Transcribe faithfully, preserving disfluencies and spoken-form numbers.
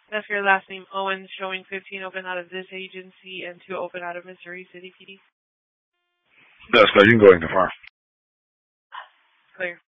That's your last name, Owens, showing fifteen open out of this agency and two open out of Missouri City P D. That's good. You can go into far. Clear.